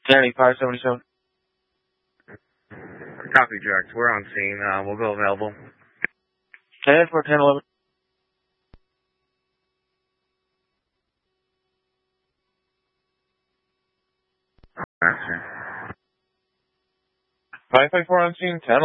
Kennedy 577. Copy, direct. We're on scene. We'll go available. Head for 1011. Master. 554 on scene, 1011.